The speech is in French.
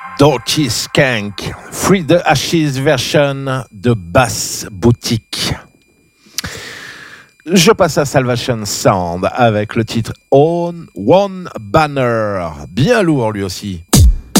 Dorky Skank, Free the Ashes version de Bass Boutique. Je passe à Salvation Sound avec le titre On One Banner, bien lourd lui aussi.